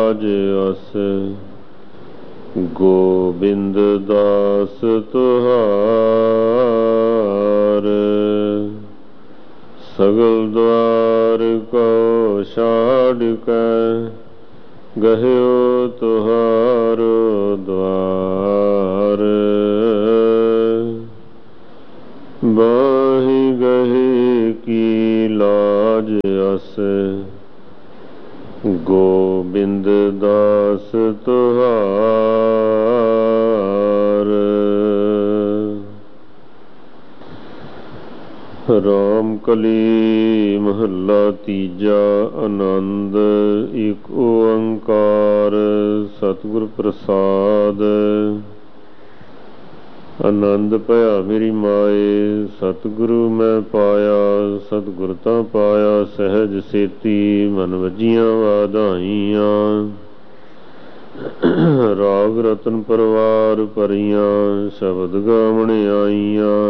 ਲਾਜ ਅਸ ਗੋਬਿੰਦ ਦਾਸ ਤੁਹਾਰ। ਸਗਲ ਦੁਆਰ ਕੋ ਛਾੜ ਕੇ ਗਹਿਓ ਤੁਹਾਰੋ ਦੁਆਰ। ਬਾਹੀ ਗਹੀ ਕੀ ਲਾਜ ਅਸ ਗੋਬਿੰਦ ਦਾਸ ਤੁਹਾਰ। ਰਾਮ ਕਲੀ ਮਹੱਲਾ ਤੀਜਾ। ਆਨੰਦ ਏਕ ਓੰਕਾਰ ਸਤਿਗੁਰ ਪ੍ਰਸਾਦ। ਆਨੰਦ ਭਇਆ ਮੇਰੀ ਮਾਏ ਸਤਿਗੁਰੂ ਮੈਂ ਪਾਇਆ। ਸਤਿਗੁਰ ਤਾਂ ਪਾਇਆ ਸਹਿਜ ਸੇਤੀ ਮਨ ਵੱਜੀਆਂ ਵਾਧਾਈਆਂ। ਰਾਗ ਰਤਨ ਪਰਵਾਰ ਭਰੀਆਂ ਸ਼ਬਦ ਗਾਵਣ ਆਈਆਂ।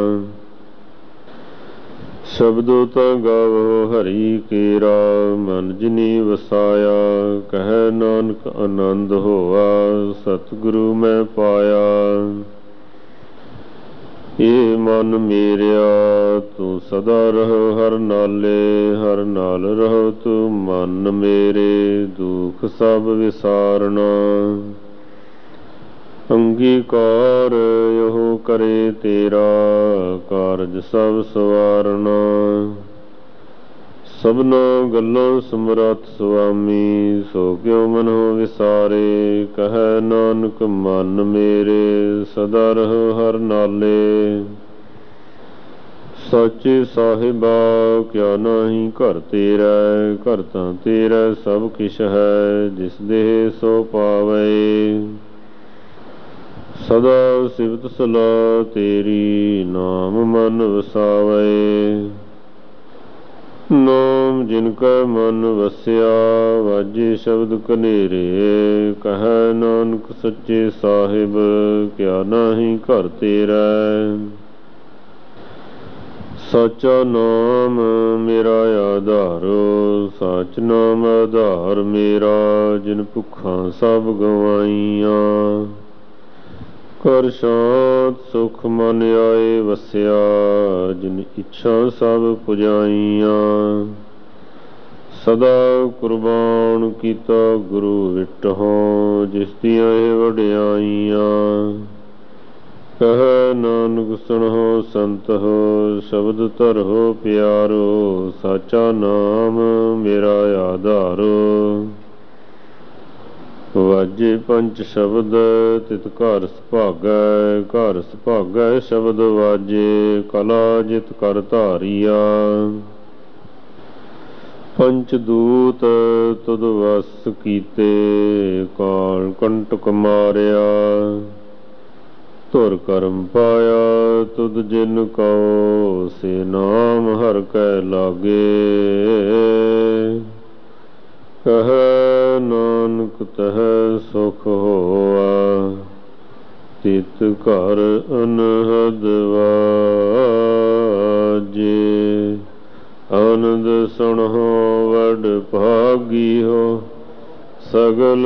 ਸ਼ਬਦੋ ਤਾਂ ਗਾਵੋ ਹਰੀ ਕੇਰਾ ਮਨ ਜਿਨੀ ਵਸਾਇਆ। ਕਹਿ ਨਾਨਕ ਆਨੰਦ ਹੋਆ ਸਤਿਗੁਰੂ ਮੈਂ ਪਾਇਆ। ਇਹ ਮਨ ਮੇਰਿਆ ਤੂੰ ਸਦਾ ਰਹੋ ਹਰ ਨਾਲੇ। ਹਰ ਨਾਲ ਰਹੋ ਤੂੰ ਮਨ ਮੇਰੇ ਦੁਖ ਸਭ ਵਿਸਾਰਨਾ। ਅੰਗੀਕਾਰ ਇਹੋ ਕਰੇ ਤੇਰਾ ਕਾਰਜ ਸਭ ਸਵਾਰਨਾ। ਸਭਨਾ ਗੱਲਾਂ ਸਮਰੱਥ ਸੁਆਮੀ ਸੋ ਕਿਉ ਮਨੋ ਵਿਸਾਰੇ। ਕਹਿ ਨਾਨਕ ਮਨ ਮੇਰੇ ਸਦਾ ਰਹੋ ਹਰ ਨਾਲੇ। ਸਾਚੇ ਸਾਹਿਬਾ ਕਿਆ ਨਾਹੀ ਘਰ ਤੇਰਾ। ਘਰ ਤਾਂ ਤੇਰਾ ਸਭ ਕਿਛ ਹੈ ਜਿਸ ਦੇਹ ਸੋ ਪਾਵੇ। ਸਦਾ ਸਿਫਤ ਸਲਾਹ ਤੇਰੀ ਨਾਮ ਮਨ ਵਸਾਵੇ। ਨਾਮ ਜਿਨ ਕਾ ਮਨ ਵਸਿਆ ਵਾਜੇ ਸ਼ਬਦ ਕਨੇਰੇ। ਕਹਿ ਨਾਨਕ ਸੱਚੇ ਸਾਹਿਬ ਕਿਆ ਨਾਹੀ ਘਰ ਤੇਰਾ। ਸਾਚਾ ਨਾਮ ਮੇਰਾ ਆਧਾਰੋ ਸਾਚ ਨਾਮ ਆਧਾਰ ਮੇਰਾ। ਜਿਨ ਭੁੱਖਾਂ ਸਭ ਗਵਾਈਆਂ ਕਰ ਸ਼ਾਂਤ ਸੁਖ ਮਨ ਆਏ ਵਸਿਆ। ਜਿਨ ਇੱਛਾ ਸਭ ਪੁਜਾਈਆਂ ਸਦਾ ਕੁਰਬਾਨ ਕੀਤਾ ਗੁਰੂ ਵਿਟਹੁ। ਜਿਸ ਦੀਆਂ ਇਹ ਵਡਿਆਈਆਂ ਕਹਿ ਨਾਨਕ ਸੁਣਹੁ ਸੰਤਹੁ ਸ਼ਬਦ ਧਰਹੁ ਪਿਆਰੋ। ਸਾਚਾ ਨਾਮ ਮੇਰਾ ਆਧਾਰੋ ਵਾਜੇ ਪੰਚ ਸ਼ਬਦ ਤਿਤ ਘਰ ਸੁਭਾਗੈ। ਘਰ ਸੁਭਾਗੈ ਸ਼ਬਦ ਵਾਜੇ ਕਲਾ ਜਿਤ ਕਰ ਧਾਰੀਆ। ਪੰਚ ਦੂਤ ਤੁਧ ਵਸ ਕੀਤੇ ਕਾਲ ਕੰਟਕ ਮਾਰਿਆ। ਧੁਰ ਕਰਮ ਪਾਇਆ ਤੁਧ ਜਿਨ ਕਉ ਸੇ ਨਾਮ ਹਰਿ ਕੈ ਲਾਗੇ। ਕਹਿ ਨਾਨਕ ਤਹ ਸੁਖ ਹੋਆ ਤਿਤ ਘਰ ਅਨਹਦ ਵਾਜੇ। ਆਨੰਦ ਸੁਣਹੁ ਵਡ ਭਾਗੀ ਹੋ ਸਗਲ